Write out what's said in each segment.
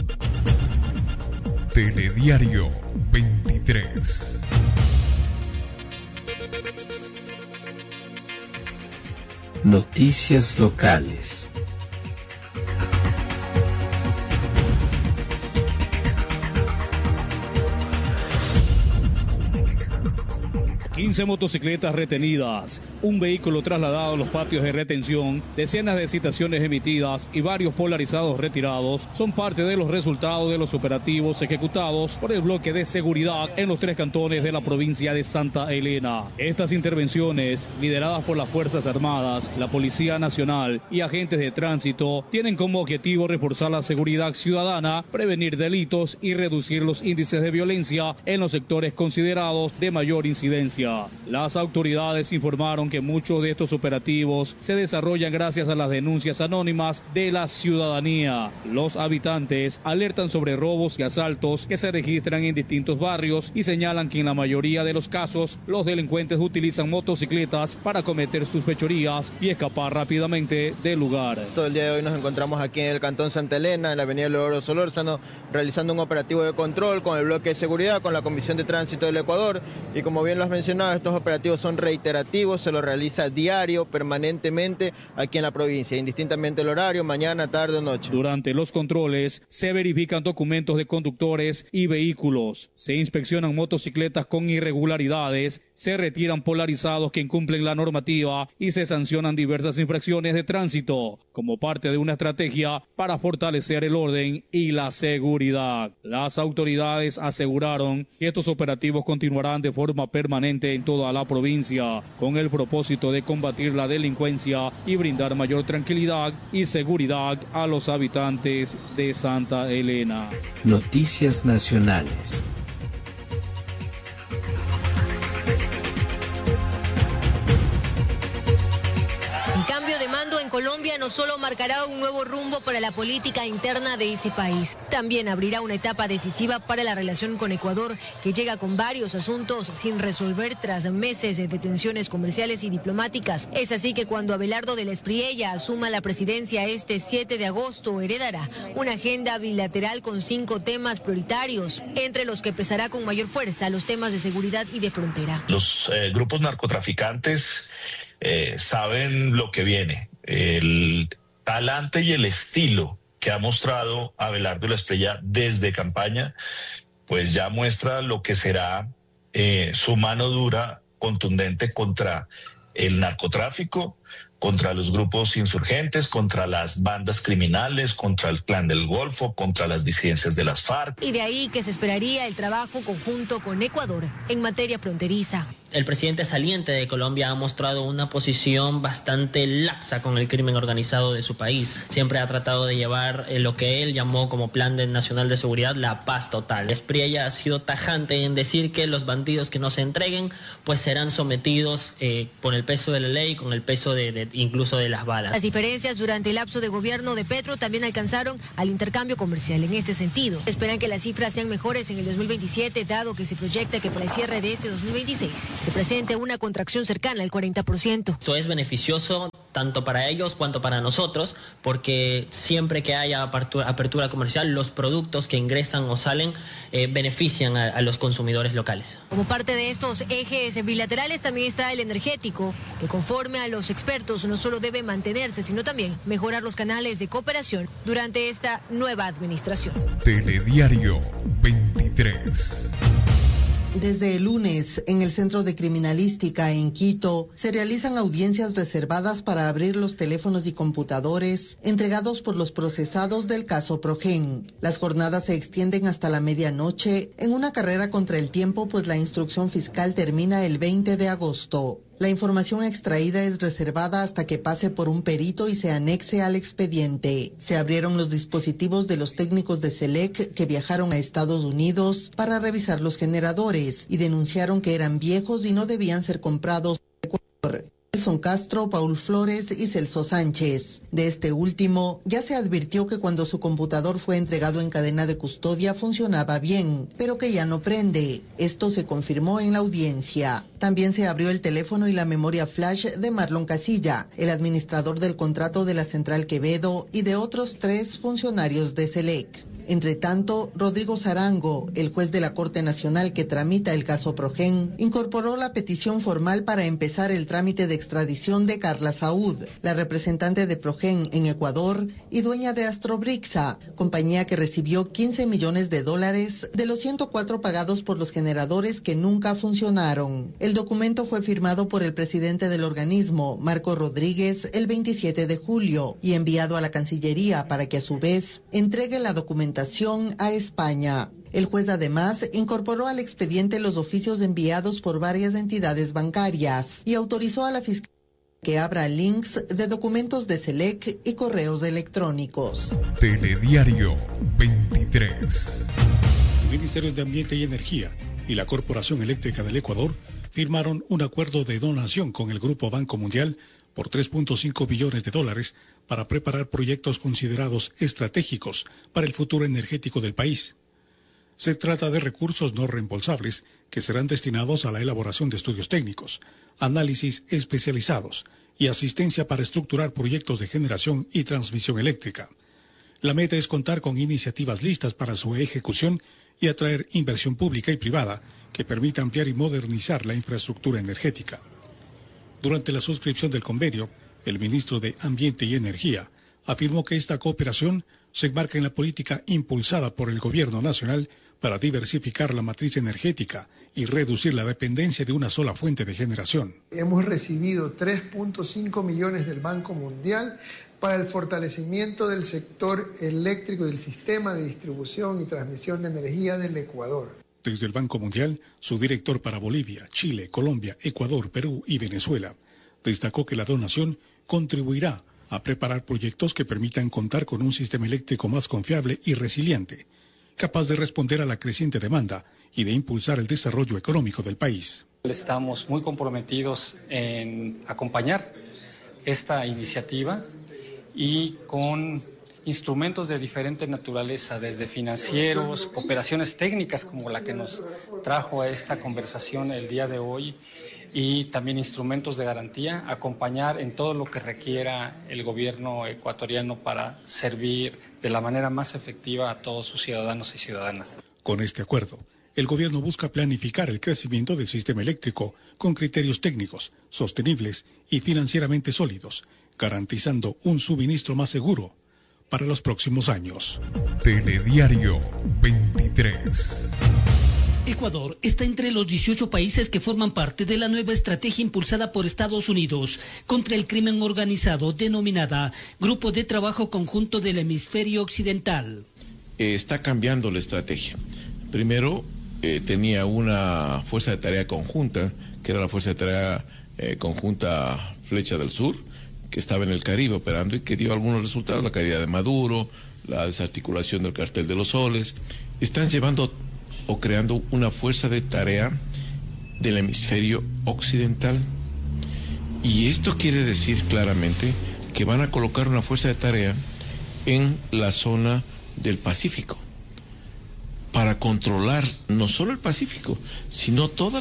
Telediario 23. Noticias locales. Motocicletas retenidas, un vehículo trasladado a los patios de retención, decenas de citaciones emitidas y varios polarizados retirados son parte de los resultados de los operativos ejecutados por el bloque de seguridad en los 3 cantones de la provincia de Santa Elena. Estas intervenciones, lideradas por las Fuerzas Armadas, la Policía Nacional y agentes de tránsito, tienen como objetivo reforzar la seguridad ciudadana, prevenir delitos y reducir los índices de violencia en los sectores considerados de mayor incidencia. Las autoridades informaron que muchos de estos operativos se desarrollan gracias a las denuncias anónimas de la ciudadanía. Los habitantes alertan sobre robos y asaltos que se registran en distintos barrios y señalan que en la mayoría de los casos los delincuentes utilizan motocicletas para cometer sus fechorías y escapar rápidamente del lugar. Todo el día de hoy nos encontramos aquí en el Cantón Santa Elena, en la avenida Leodoro Solórzano, realizando un operativo de control con el bloque de seguridad, con la Comisión de Tránsito del Ecuador, y como bien lo has mencionado, estos operativos son reiterativos, se los realiza diario, permanentemente aquí en la provincia, indistintamente el horario, mañana, tarde o noche. Durante los controles se verifican documentos de conductores y vehículos, se inspeccionan motocicletas con irregularidades, se retiran polarizados que incumplen la normativa y se sancionan diversas infracciones de tránsito, como parte de una estrategia para fortalecer el orden y la seguridad. Las autoridades aseguraron que estos operativos continuarán de forma permanente en toda la provincia, con el propósito de combatir la delincuencia y brindar mayor tranquilidad y seguridad a los habitantes de Santa Elena. Noticias nacionales. Colombia no solo marcará un nuevo rumbo para la política interna de ese país, también abrirá una etapa decisiva para la relación con Ecuador, que llega con varios asuntos sin resolver tras meses de detenciones comerciales y diplomáticas. Es así que cuando Abelardo de la Espriella asuma la presidencia este 7 de agosto, heredará una agenda bilateral con 5 temas prioritarios, entre los que pesará con mayor fuerza los temas de seguridad y de frontera. Los grupos narcotraficantes saben lo que viene. El talante y el estilo que ha mostrado Abelardo de la Espriella desde campaña, pues ya muestra lo que será su mano dura, contundente contra el narcotráfico, contra los grupos insurgentes, contra las bandas criminales, contra el Clan del Golfo, contra las disidencias de las FARC. Y de ahí que se esperaría el trabajo conjunto con Ecuador en materia fronteriza. El presidente saliente de Colombia ha mostrado una posición bastante laxa con el crimen organizado de su país. Siempre ha tratado de llevar lo que él llamó como Plan Nacional de Seguridad, la paz total. Espriella ha sido tajante en decir que los bandidos que no se entreguen pues serán sometidos con el peso de la ley, con el peso incluso de las balas. Las diferencias durante el lapso de gobierno de Petro también alcanzaron al intercambio comercial. En este sentido, esperan que las cifras sean mejores en el 2027, dado que se proyecta que para el cierre de este 2026 se presente una contracción cercana al 40%. Esto es beneficioso tanto para ellos cuanto para nosotros, porque siempre que haya apertura comercial, los productos que ingresan o salen benefician a los consumidores locales. Como parte de estos ejes bilaterales también está el energético, que conforme a los expertos no solo debe mantenerse, sino también mejorar los canales de cooperación durante esta nueva administración. Telediario 23. Desde el lunes, en el Centro de Criminalística en Quito, se realizan audiencias reservadas para abrir los teléfonos y computadores entregados por los procesados del caso Progen. Las jornadas se extienden hasta la medianoche en una carrera contra el tiempo, pues la instrucción fiscal termina el 20 de agosto. La información extraída es reservada hasta que pase por un perito y se anexe al expediente. Se abrieron los dispositivos de los técnicos de SELEC que viajaron a Estados Unidos para revisar los generadores y denunciaron que eran viejos y no debían ser comprados en Ecuador. Nelson Castro, Paul Flores y Celso Sánchez. De este último, ya se advirtió que cuando su computador fue entregado en cadena de custodia funcionaba bien, pero que ya no prende. Esto se confirmó en la audiencia. También se abrió el teléfono y la memoria flash de Marlon Casilla, el administrador del contrato de la Central Quevedo y de otros 3 funcionarios de SELEC. Entre tanto, Rodrigo Zarango, el juez de la Corte Nacional que tramita el caso Progen, incorporó la petición formal para empezar el trámite de extradición de Carla Saúd, la representante de Progen en Ecuador y dueña de Astrobrixa, compañía que recibió $15 millones de los 104 pagados por los generadores que nunca funcionaron. El documento fue firmado por el presidente del organismo, Marco Rodríguez, el 27 de julio y enviado a la Cancillería para que a su vez entregue la documentación a España. El juez además incorporó al expediente los oficios enviados por varias entidades bancarias y autorizó a la Fiscalía que abra links de documentos de SELEC y correos electrónicos. Telediario 23. El Ministerio de Ambiente y Energía y la Corporación Eléctrica del Ecuador firmaron un acuerdo de donación con el Grupo Banco Mundial por $3.5 billones para preparar proyectos considerados estratégicos para el futuro energético del país. Se trata de recursos no reembolsables que serán destinados a la elaboración de estudios técnicos, análisis especializados y asistencia para estructurar proyectos de generación y transmisión eléctrica. La meta es contar con iniciativas listas para su ejecución y atraer inversión pública y privada que permita ampliar y modernizar la infraestructura energética. Durante la suscripción del convenio, el ministro de Ambiente y Energía afirmó que esta cooperación se enmarca en la política impulsada por el Gobierno Nacional para diversificar la matriz energética y reducir la dependencia de una sola fuente de generación. Hemos recibido 3.5 millones del Banco Mundial para el fortalecimiento del sector eléctrico y del sistema de distribución y transmisión de energía del Ecuador. Desde el Banco Mundial, su director para Bolivia, Chile, Colombia, Ecuador, Perú y Venezuela destacó que la donación contribuirá a preparar proyectos que permitan contar con un sistema eléctrico más confiable y resiliente, capaz de responder a la creciente demanda y de impulsar el desarrollo económico del país. Estamos muy comprometidos en acompañar esta iniciativa y con instrumentos de diferente naturaleza, desde financieros, cooperaciones técnicas como la que nos trajo a esta conversación el día de hoy, y también instrumentos de garantía, acompañar en todo lo que requiera el gobierno ecuatoriano para servir de la manera más efectiva a todos sus ciudadanos y ciudadanas. Con este acuerdo, el gobierno busca planificar el crecimiento del sistema eléctrico con criterios técnicos, sostenibles y financieramente sólidos, garantizando un suministro más seguro para los próximos años. Telediario 23. Ecuador está entre los 18 países que forman parte de la nueva estrategia impulsada por Estados Unidos contra el crimen organizado denominada Grupo de Trabajo Conjunto del Hemisferio Occidental. Está cambiando la estrategia. Primero tenía una fuerza de tarea conjunta, que era la fuerza de tarea conjunta Flecha del Sur, que estaba en el Caribe operando y que dio algunos resultados, la caída de Maduro, la desarticulación del cartel de los soles. Están llevando o creando una fuerza de tarea del hemisferio occidental. Y esto quiere decir claramente que van a colocar una fuerza de tarea en la zona del Pacífico para controlar no solo el Pacífico, sino toda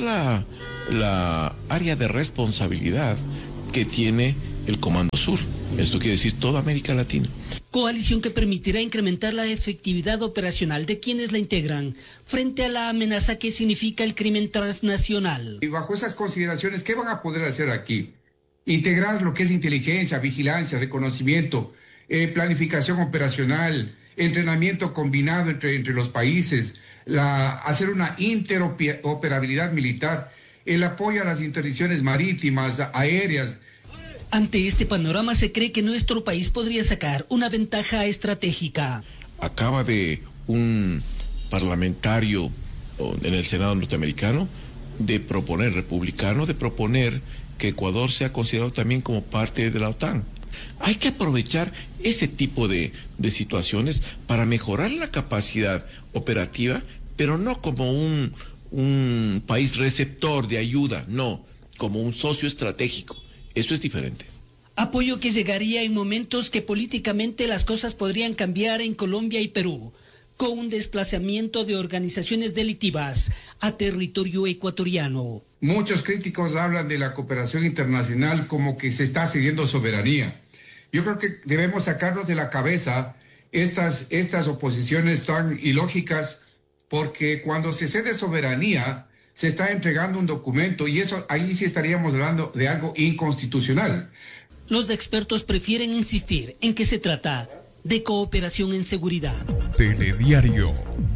la área de responsabilidad que tiene el Comando Sur. Esto quiere decir toda América Latina. Coalición que permitirá incrementar la efectividad operacional de quienes la integran frente a la amenaza que significa el crimen transnacional. Y bajo esas consideraciones, ¿qué van a poder hacer aquí? Integrar lo que es inteligencia, vigilancia, reconocimiento, planificación operacional, entrenamiento combinado entre los países, hacer una interoperabilidad militar, el apoyo a las interdicciones marítimas, aéreas. Ante este panorama se cree que nuestro país podría sacar una ventaja estratégica. Acaba de un parlamentario en el Senado norteamericano republicano, de proponer que Ecuador sea considerado también como parte de la OTAN. Hay que aprovechar ese tipo de situaciones para mejorar la capacidad operativa, pero no como un país receptor de ayuda, no, como un socio estratégico. Eso es diferente. Apoyo que llegaría en momentos que políticamente las cosas podrían cambiar en Colombia y Perú, con un desplazamiento de organizaciones delictivas a territorio ecuatoriano. Muchos críticos hablan de la cooperación internacional como que se está cediendo soberanía. Yo creo que debemos sacarnos de la cabeza estas oposiciones tan ilógicas, porque cuando se cede soberanía se está entregando un documento y eso ahí sí estaríamos hablando de algo inconstitucional. Los expertos prefieren insistir en que se trata de cooperación en seguridad. Telediario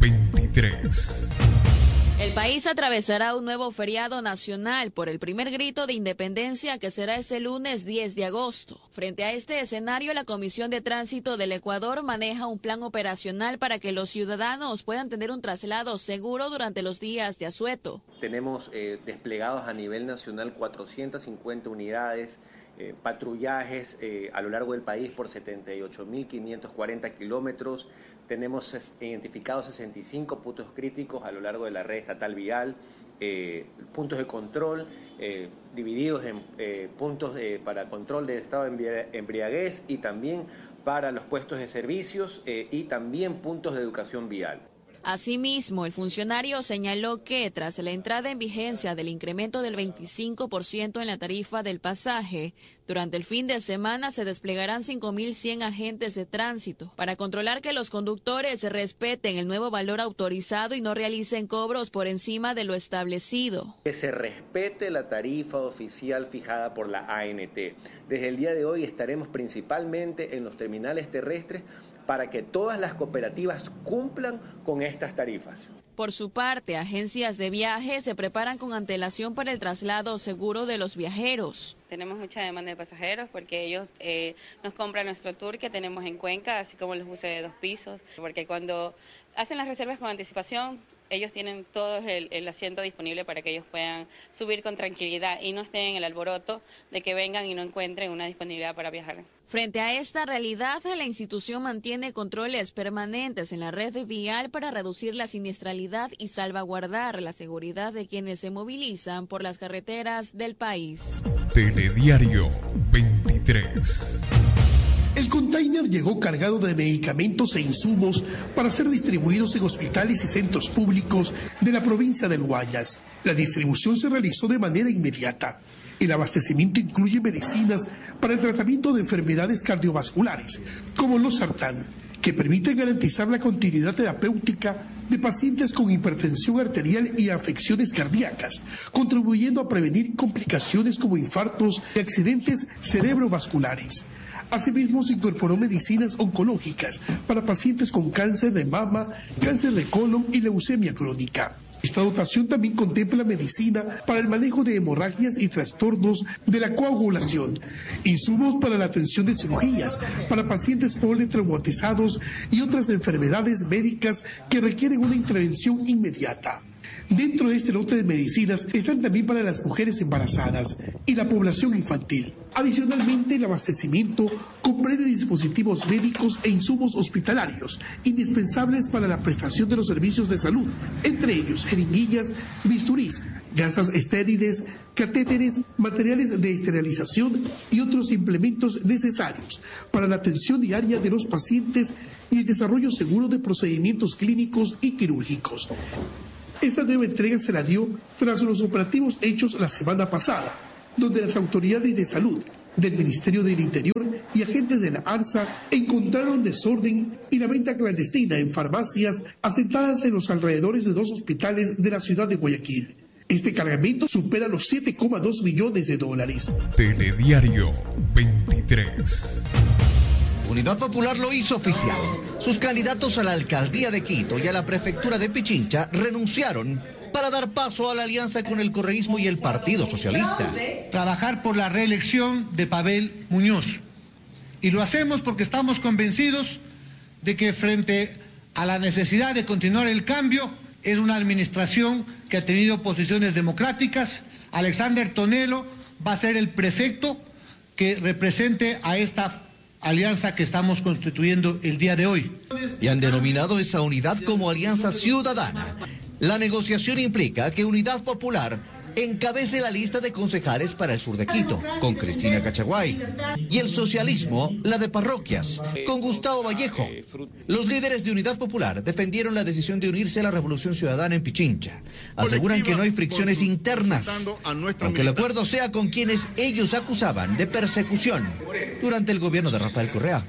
23. El país atravesará un nuevo feriado nacional por el primer grito de independencia que será este lunes 10 de agosto. Frente a este escenario, la Comisión de Tránsito del Ecuador maneja un plan operacional para que los ciudadanos puedan tener un traslado seguro durante los días de asueto. Tenemos desplegados a nivel nacional 450 unidades, patrullajes a lo largo del país por 78.540 kilómetros. Tenemos identificados 65 puntos críticos a lo largo de la red estatal vial, puntos de control divididos en puntos para control del estado de embriaguez y también para los puestos de servicios y también puntos de educación vial. Asimismo, el funcionario señaló que tras la entrada en vigencia del incremento del 25% en la tarifa del pasaje, durante el fin de semana se desplegarán 5.100 agentes de tránsito para controlar que los conductores respeten el nuevo valor autorizado y no realicen cobros por encima de lo establecido. Que se respete la tarifa oficial fijada por la ANT. Desde el día de hoy estaremos principalmente en los terminales terrestres para que todas las cooperativas cumplan con estas tarifas. Por su parte, agencias de viaje se preparan con antelación para el traslado seguro de los viajeros. Tenemos mucha demanda de pasajeros porque ellos nos compran nuestro tour que tenemos en Cuenca, así como los buses de 2 pisos, porque cuando hacen las reservas con anticipación, ellos tienen todo el asiento disponible para que ellos puedan subir con tranquilidad y no estén en el alboroto de que vengan y no encuentren una disponibilidad para viajar. Frente a esta realidad, la institución mantiene controles permanentes en la red vial para reducir la siniestralidad y salvaguardar la seguridad de quienes se movilizan por las carreteras del país. Telediario 23. El container llegó cargado de medicamentos e insumos para ser distribuidos en hospitales y centros públicos de la provincia del Guayas. La distribución se realizó de manera inmediata. El abastecimiento incluye medicinas para el tratamiento de enfermedades cardiovasculares, como los sartán, que permiten garantizar la continuidad terapéutica de pacientes con hipertensión arterial y afecciones cardíacas, contribuyendo a prevenir complicaciones como infartos y accidentes cerebrovasculares. Asimismo, se incorporó medicinas oncológicas para pacientes con cáncer de mama, cáncer de colon y leucemia crónica. Esta dotación también contempla medicina para el manejo de hemorragias y trastornos de la coagulación, insumos para la atención de cirugías, para pacientes politraumatizados y otras enfermedades médicas que requieren una intervención inmediata. Dentro de este lote de medicinas están también para las mujeres embarazadas y la población infantil. Adicionalmente, el abastecimiento comprende dispositivos médicos e insumos hospitalarios indispensables para la prestación de los servicios de salud, entre ellos jeringuillas, bisturís, gasas estériles, catéteres, materiales de esterilización y otros implementos necesarios para la atención diaria de los pacientes y el desarrollo seguro de procedimientos clínicos y quirúrgicos. Esta nueva entrega se la dio tras los operativos hechos la semana pasada, donde las autoridades de salud del Ministerio del Interior y agentes de la ARSA encontraron desorden y la venta clandestina en farmacias asentadas en los alrededores de 2 hospitales de la ciudad de Guayaquil. Este cargamento supera los $7,2 millones. Telediario 23. Unidad Popular lo hizo oficial. Sus candidatos a la alcaldía de Quito y a la prefectura de Pichincha renunciaron para dar paso a la alianza con el correísmo y el Partido Socialista. Trabajar por la reelección de Pavel Muñoz. Y lo hacemos porque estamos convencidos de que frente a la necesidad de continuar el cambio, es una administración que ha tenido posiciones democráticas. Alexander Tonelo va a ser el prefecto que represente a esta alianza que estamos constituyendo el día de hoy. Y han denominado esa unidad como Alianza Ciudadana. La negociación implica que Unidad Popular encabece la lista de concejales para el sur de Quito, con Cristina Cachaguay, y el socialismo, la de parroquias, con Gustavo Vallejo. Los líderes de Unidad Popular defendieron la decisión de unirse a la Revolución Ciudadana en Pichincha. Aseguran que no hay fricciones internas, aunque el acuerdo sea con quienes ellos acusaban de persecución durante el gobierno de Rafael Correa.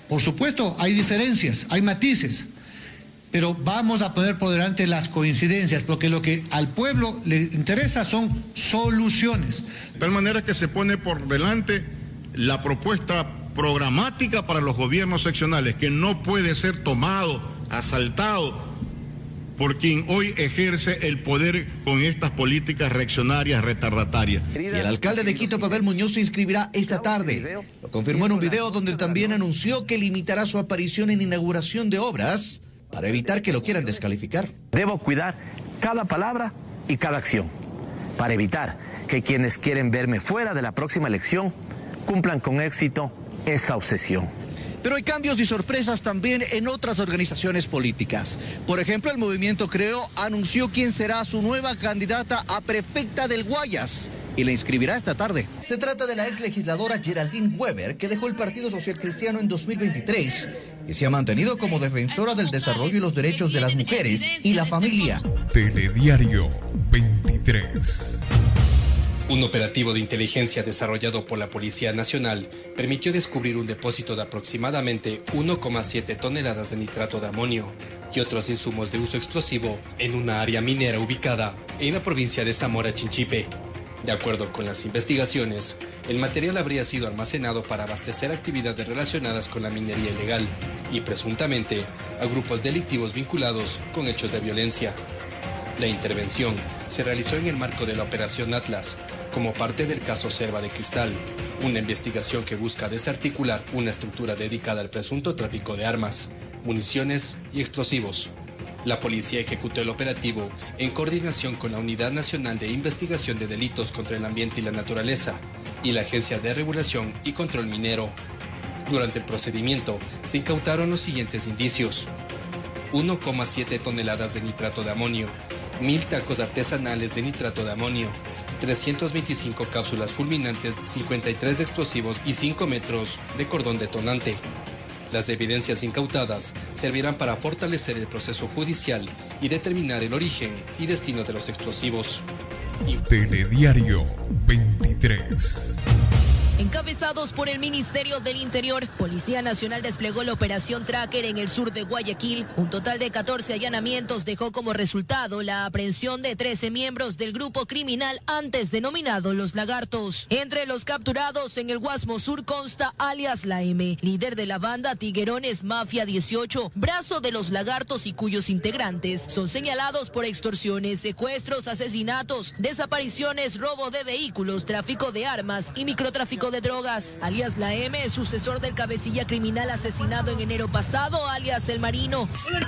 Por supuesto, hay diferencias, hay matices, pero vamos a poner por delante las coincidencias, porque lo que al pueblo le interesa son soluciones. De tal manera que se pone por delante la propuesta programática para los gobiernos seccionales, que no puede ser tomado, asaltado por quien hoy ejerce el poder con estas políticas reaccionarias retardatarias. Y el alcalde de Quito, Pavel Muñoz, se inscribirá esta tarde. Lo confirmó en un video donde también anunció que limitará su aparición en inauguración de obras para evitar que lo quieran descalificar. Debo cuidar cada palabra y cada acción para evitar que quienes quieren verme fuera de la próxima elección cumplan con éxito esa obsesión. Pero hay cambios y sorpresas también en otras organizaciones políticas. Por ejemplo, el Movimiento Creo anunció quién será su nueva candidata a prefecta del Guayas y la inscribirá esta tarde. Se trata de la ex legisladora Geraldine Weber, que dejó el Partido Social Cristiano en 2023 y se ha mantenido como defensora del desarrollo y los derechos de las mujeres y la familia. Telediario 23. Un operativo de inteligencia desarrollado por la Policía Nacional permitió descubrir un depósito de aproximadamente 1,7 toneladas de nitrato de amonio y otros insumos de uso explosivo en una área minera ubicada en la provincia de Zamora Chinchipe. De acuerdo con las investigaciones, el material habría sido almacenado para abastecer actividades relacionadas con la minería ilegal y presuntamente a grupos delictivos vinculados con hechos de violencia. La intervención se realizó en el marco de la Operación Atlas, como parte del caso Selva de Cristal, una investigación que busca desarticular una estructura dedicada al presunto tráfico de armas, municiones y explosivos. La policía ejecutó el operativo en coordinación con la Unidad Nacional de Investigación de Delitos contra el Ambiente y la Naturaleza y la Agencia de Regulación y Control Minero. Durante el procedimiento se incautaron los siguientes indicios: 1,7 toneladas de nitrato de amonio, 1000 tacos artesanales de nitrato de amonio, 325 cápsulas fulminantes, 53 explosivos y 5 metros de cordón detonante. Las evidencias incautadas servirán para fortalecer el proceso judicial y determinar el origen y destino de los explosivos. Telediario 23. Encabezados por el Ministerio del Interior, Policía Nacional desplegó la Operación Tracker en el sur de Guayaquil. Un total de 14 allanamientos dejó como resultado la aprehensión de 13 miembros del grupo criminal antes denominado Los Lagartos. Entre los capturados en el Guasmo Sur consta alias La M, líder de la banda Tiguerones Mafia 18, brazo de Los Lagartos y cuyos integrantes son señalados por extorsiones, secuestros, asesinatos, desapariciones, robo de vehículos, tráfico de armas y microtráfico de drogas. Alias La M, sucesor del cabecilla criminal asesinado en enero pasado, alias El Marino.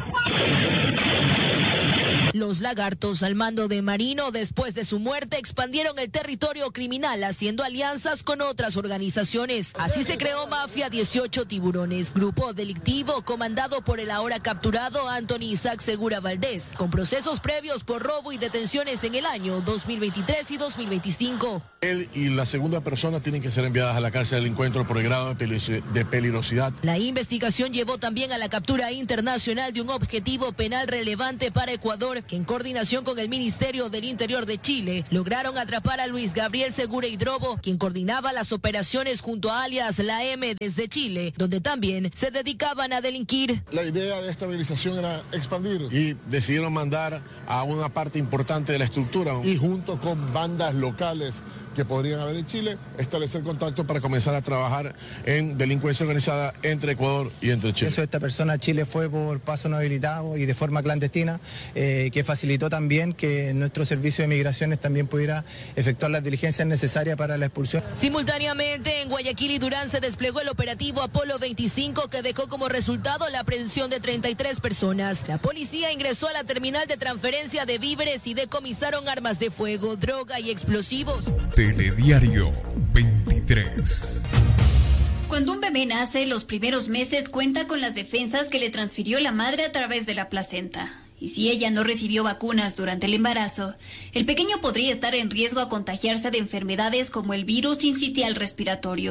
Los Lagartos, al mando de Marino, después de su muerte, expandieron el territorio criminal haciendo alianzas con otras organizaciones. Así se creó Mafia 18 Tiburones, grupo delictivo comandado por el ahora capturado Anthony Isaac Segura Valdés, con procesos previos por robo y detenciones en el año 2023 y 2025. Él y la segunda persona tienen que ser enviadas a la cárcel del encuentro por el grado de peligrosidad. La investigación llevó también a la captura internacional de un objetivo penal relevante para Ecuador, que en coordinación con el Ministerio del Interior de Chile lograron atrapar a Luis Gabriel Segura Hidrobo, quien coordinaba las operaciones junto a alias La M desde Chile, donde también se dedicaban a delinquir. La idea de esta organización era expandir y decidieron mandar a una parte importante de la estructura y junto con bandas locales que podrían haber en Chile, establecer contacto para comenzar a trabajar en delincuencia organizada entre Ecuador y entre Chile. Eso, esta persona a Chile fue por paso no habilitado y de forma clandestina, que facilitó también que nuestro servicio de migraciones también pudiera efectuar las diligencias necesarias para la expulsión. Simultáneamente, en Guayaquil y Durán se desplegó el operativo Apolo 25, que dejó como resultado la aprehensión de 33 personas. La policía ingresó a la terminal de transferencia de víveres y decomisaron armas de fuego, droga y explosivos. Telediario 23. Cuando un bebé nace, los primeros meses cuenta con las defensas que le transfirió la madre a través de la placenta. Y si ella no recibió vacunas durante el embarazo, el pequeño podría estar en riesgo a contagiarse de enfermedades como el virus sincitial respiratorio.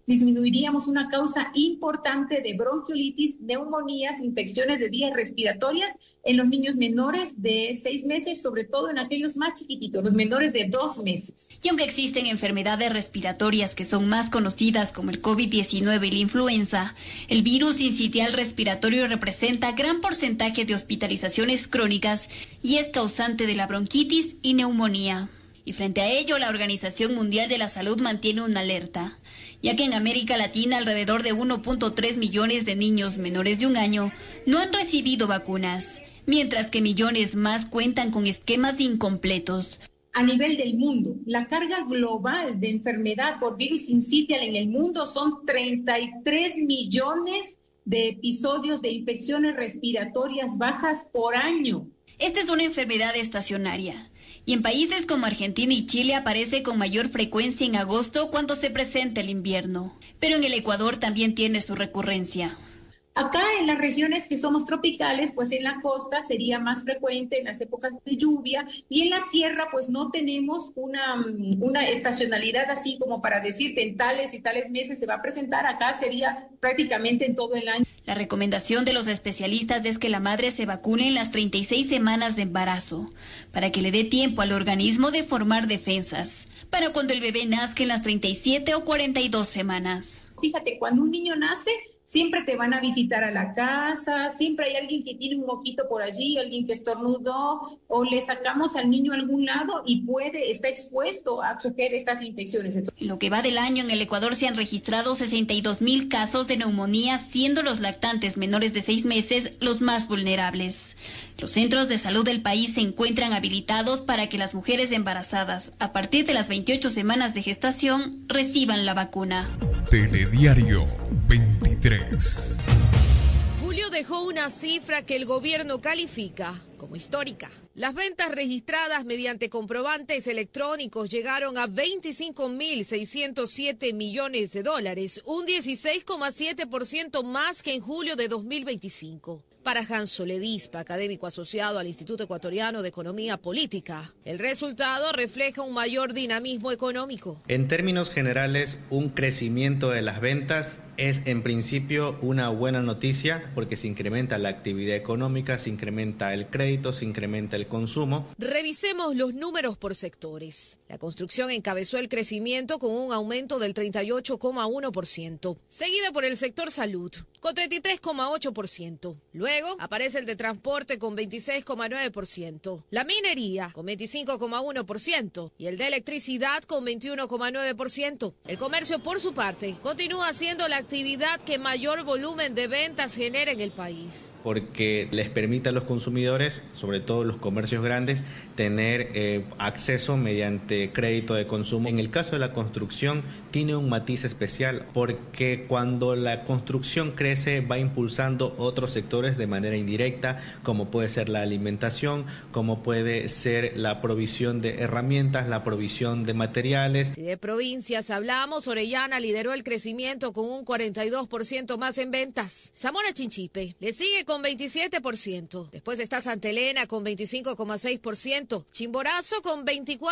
disminuiríamos una causa importante de bronquiolitis, neumonías, infecciones de vías respiratorias en los niños menores de 6 meses, sobre todo en aquellos más chiquititos, los menores de 2 meses. Y aunque existen enfermedades respiratorias que son más conocidas como el COVID-19 y la influenza, el virus sincitial respiratorio representa gran porcentaje de hospitalizaciones crónicas y es causante de la bronquitis y neumonía. Y frente a ello, la Organización Mundial de la Salud mantiene una alerta, ya que en América Latina alrededor de 1.3 millones de niños menores de 1 año no han recibido vacunas, mientras que millones más cuentan con esquemas incompletos. A nivel del mundo, la carga global de enfermedad por virus sincitial en el mundo son 33 millones de episodios de infecciones respiratorias bajas por año. Esta es una enfermedad estacionaria. Y en países como Argentina y Chile aparece con mayor frecuencia en agosto cuando se presenta el invierno. Pero en el Ecuador también tiene su recurrencia. Acá en las regiones que somos tropicales, pues en la costa sería más frecuente en las épocas de lluvia y en la sierra pues no tenemos una estacionalidad así como para decirte en tales y tales meses se va a presentar. Acá sería prácticamente en todo el año. La recomendación de los especialistas es que la madre se vacune en las 36 semanas de embarazo para que le dé tiempo al organismo de formar defensas para cuando el bebé nazca en las 37 o 42 semanas. Fíjate, cuando un niño nace, siempre te van a visitar a la casa, siempre hay alguien que tiene un moquito por allí, alguien que estornudó, o le sacamos al niño a algún lado y está expuesto a coger estas infecciones. En lo que va del año, en el Ecuador se han registrado 62,000 casos de neumonía, siendo los lactantes menores de 6 meses los más vulnerables. Los centros de salud del país se encuentran habilitados para que las mujeres embarazadas, a partir de las 28 semanas de gestación, reciban la vacuna. Telediario 23. Julio dejó una cifra que el gobierno califica como histórica. Las ventas registradas mediante comprobantes electrónicos llegaron a 25.607 millones de dólares, un 16,7% más que en julio de 2025. Para Hans Soledispa, académico asociado al Instituto Ecuatoriano de Economía Política, el resultado refleja un mayor dinamismo económico. En términos generales, un crecimiento de las ventas es en principio una buena noticia porque se incrementa la actividad económica, se incrementa el crédito, se incrementa el consumo. Revisemos los números por sectores. La construcción encabezó el crecimiento con un aumento del 38,1%, seguida por el sector salud con 33,8%. Luego aparece el de transporte con 26,9%, la minería con 25,1% y el de electricidad con 21,9%. El comercio, por su parte, continúa siendo la actividad que mayor volumen de ventas genera en el país. Porque les permite a los consumidores, sobre todo los comercios grandes, tener acceso mediante crédito de consumo. En el caso de la construcción tiene un matiz especial porque cuando la construcción crece va impulsando otros sectores de manera indirecta, como puede ser la alimentación, como puede ser la provisión de herramientas, la provisión de materiales. Si de provincias hablamos, Orellana lideró el crecimiento con un 42% más en ventas. Zamora Chinchipe le sigue con 27%. Después está Santa Elena con 25,6%, Chimborazo con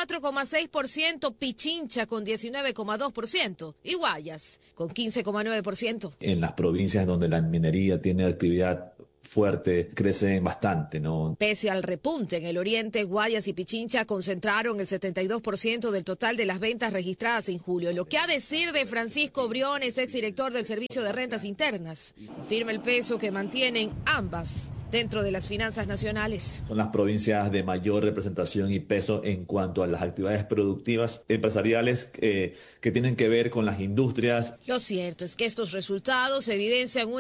24,6%, Pichincha con 19,2% y Guayas con 15,9%. En las provincias donde la minería tiene actividad fuerte, crecen bastante, ¿no? Pese al repunte en el oriente, Guayas y Pichincha concentraron el 72% del total de las ventas registradas en julio. Lo que ha decir de Francisco Briones, exdirector del Servicio de Rentas Internas, confirma el peso que mantienen ambas dentro de las finanzas nacionales. Son las provincias de mayor representación y peso en cuanto a las actividades productivas empresariales que tienen que ver con las industrias. Lo cierto es que estos resultados evidencian